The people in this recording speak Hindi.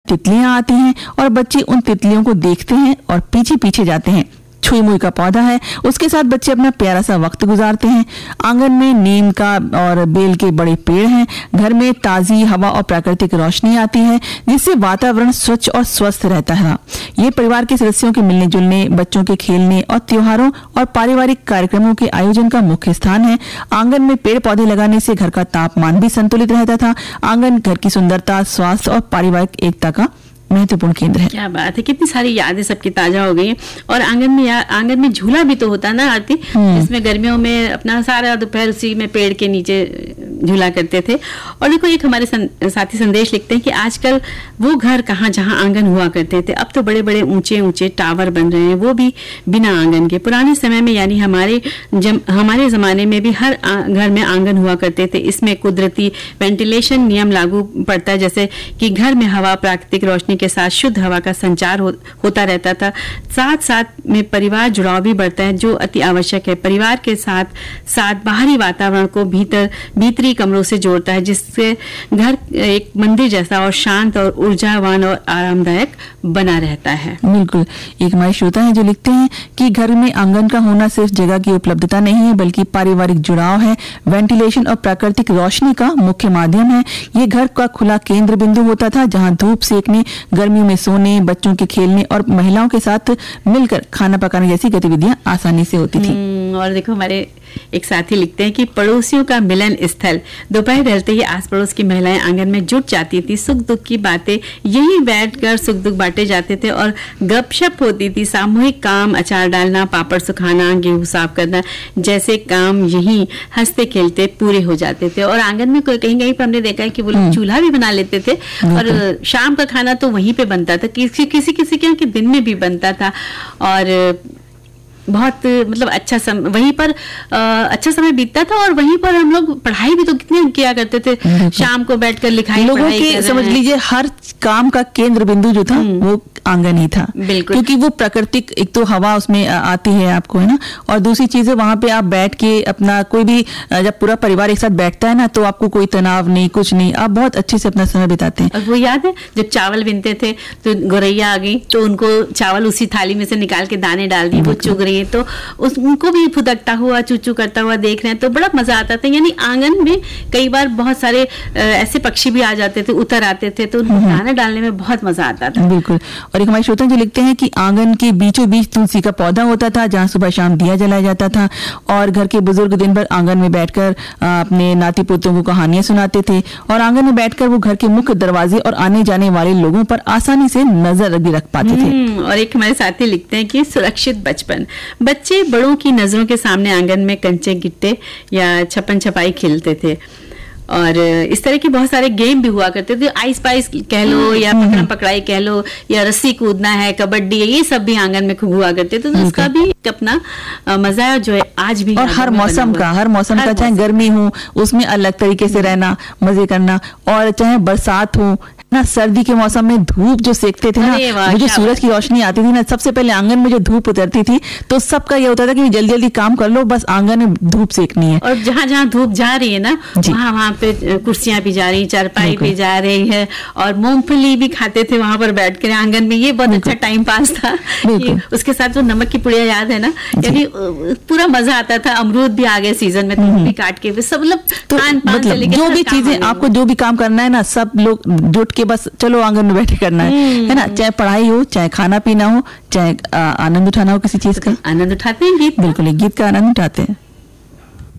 तितलियां आती हैं और बच्चे उन तितलियों को देखते हैं और पीछे पीछे जाते हैं। छुई मुई का पौधा है, उसके साथ बच्चे अपना प्यारा सा वक्त गुजारते हैं। आंगन में नीम का और बेल के बड़े पेड़ हैं। घर में ताजी हवा और प्राकृतिक रोशनी आती है, जिससे वातावरण स्वच्छ और स्वस्थ रहता है। ये परिवार के सदस्यों के मिलने जुलने, बच्चों के खेलने और त्योहारों और पारिवारिक कार्यक्रमों के आयोजन का मुख्य स्थान है। आंगन में पेड़ पौधे लगाने से घर का तापमान भी संतुलित रहता था। आंगन घर की सुंदरता, स्वास्थ्य और पारिवारिक एकता का महत्वपूर्ण केंद्र है। क्या बात है, कितनी सारी यादें सबकी ताजा हो गई हैं। और आंगन में झूला भी तो होता ना आरती, जिसमें गर्मियों में अपना सारा दोपहर उसी में पेड़ के नीचे झूला करते थे। और देखो, एक हमारे साथी संदेश लिखते हैं कि आजकल वो घर कहाँ जहाँ आंगन हुआ करते थे, अब तो बड़े बड़े ऊंचे ऊंचे टावर बन रहे हैं, वो भी बिना आंगन के। पुराने समय में यानी हमारे जमाने में भी हर घर में आंगन हुआ करते थे। इसमें कुदरती वेंटिलेशन नियम लागू पड़ता है, जैसे कि घर में हवा, प्राकृतिक रोशनी के साथ शुद्ध हवा का संचार होता रहता था। साथ साथ में परिवार जुड़ाव भी बढ़ता है, जो अति आवश्यक है। परिवार के साथ साथ बाहरी वातावरण को भीतरी कमरों से जोड़ता है, जिससे घर एक मंदिर जैसा और शांत और ऊर्जावान और आरामदायक बना रहता है। बिल्कुल। एक हमारे श्रोता है जो लिखते हैं कि घर में आंगन का होना सिर्फ जगह की उपलब्धता नहीं है, बल्कि पारिवारिक जुड़ाव है, वेंटिलेशन और प्राकृतिक रोशनी का मुख्य माध्यम है। ये घर का खुला केंद्र बिंदु होता था, जहां धूप सेकने, गर्मियों में सोने, बच्चों के खेलने और महिलाओं के साथ मिलकर खाना पकाने जैसी गतिविधियां आसानी से होती थी। और देखो, हमारे एक साथी लिखते हैं कि पड़ोसियों का मिलन स्थल। दोपहर ढलते ही आस पड़ोस की महिलाएं आंगन में जुट जाती थी। सुख दुख की बातें यही बैठकर सुख दुख बांटे जाते थे और गपशप होती थी। सामूहिक काम, अचार डालना, पापड़ सुखाना, गेहूं साफ करना जैसे काम यही हंसते खेलते पूरे हो जाते थे। और आंगन में कहीं कहीं पर हमने देखा है कि वो लोग चूल्हा भी बना लेते थे और शाम का खाना तो वहीं पे बनता था। किसी के यहाँ के दिन में भी बनता था। और बहुत मतलब वहीं पर अच्छा समय बीतता था। और वहीं पर हम लोग पढ़ाई भी तो कितने किया करते थे। शाम को बैठकर लिखाई लोगों के समझ लीजिए हर काम का केंद्र बिंदु जो था वो आंगन ही था। बिल्कुल। क्योंकि वो प्राकृतिक, एक तो हवा उसमें आती है आपको, है ना, और दूसरी चीज है वहां पे आप बैठ के अपना कोई भी, जब पूरा परिवार एक साथ बैठता है ना, तो आपको कोई तनाव नहीं, कुछ नहीं, आप बहुत अच्छे से अपना समय बिताते हैं। और वो याद है जब चावल बिनते थे तो गौरैया आ गई तो उनको चावल उसी थाली में से निकाल के दाने डाल दिए, वो चुग रही है तो उनको भी फुदकता हुआ, चूचू करता हुआ देख रहे हैं, तो बड़ा मजा आता था। यानी आंगन में कई बार बहुत सारे ऐसे पक्षी भी आ जाते थे, उतर आते थे, तो उनको दाना डालने में बहुत मजा आता था। बिल्कुल। और एक हमारे श्रोता जो लिखते हैं कि आंगन के बीचों बीच तुलसी का पौधा होता था, जहाँ सुबह शाम दिया जलाया जाता था। और घर के बुजुर्ग दिन भर आंगन में बैठकर अपने नाती पोतों को कहानियां सुनाते थे। और आंगन में बैठकर वो घर के मुख्य दरवाजे और आने जाने वाले लोगों पर आसानी से नजर भी रख पाते थे। और एक हमारे साथी लिखते हैं कि सुरक्षित बचपन। बच्चे बड़ों की नजरों के सामने आंगन में कंचे गिट्टे या छप्पन छपाई खेलते थे। और इस तरह के बहुत सारे गेम भी हुआ करते थे। आइस पाइस कह लो या पकड़म पकड़ाई कह लो या रस्सी कूदना है, कबड्डी है, ये सब भी आंगन में खूब हुआ करते थे। तो उसका भी अपना मजा जो है आज भी। और हर मौसम का चाहे गर्मी हो उसमें अलग तरीके से रहना, मजे करना, और चाहे बरसात हो ना, सर्दी के मौसम में धूप जो सेकते थे ना, वो जो सूरज की रोशनी आती थी ना, सबसे पहले आंगन में जो धूप उतरती थी तो सबका ये होता था कि जल्दी जल्दी काम कर लो, बस आंगन में धूप सेकनी है। और जहाँ जहाँ धूप जा रही है ना, वहाँ पे कुर्सियां भी जा रही, चारपाई भी जा रही है, और मूंगफली भी खाते थे वहां पर बैठ कर आंगन में। ये बहुत अच्छा टाइम पास था। उसके साथ जो नमक की पुड़िया याद है ना, यानी पूरा मजा आता था। अमरूद भी आ गए सीजन में, तो भी काट के सब मतलब जो भी चीजें आपको जो भी काम करना है ना, सब लोग जुट के बस चलो आंगन में बैठे करना है ना। चाहे पढ़ाई हो, चाहे खाना पीना हो, चाहे आनंद उठाना हो किसी चीज का, आनंद उठाते हैं। गीत, बिल्कुल, गीत का आनंद उठाते हैं।